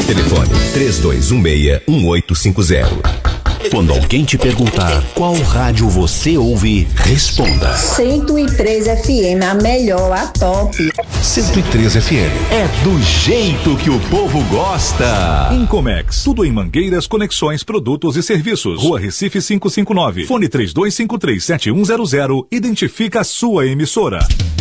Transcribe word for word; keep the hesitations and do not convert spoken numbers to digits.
Telefone três dois um seis, um oito cinco zero. Quando alguém te perguntar qual rádio você ouve, responda. cento e três F M, a melhor, a top. cento e três F M. É do jeito que o povo gosta. Incomex, tudo em mangueiras, conexões, produtos e serviços. Rua Recife quinhentos e cinquenta e nove. Fone três dois cinco três, sete um zero zero. Identifica a sua emissora.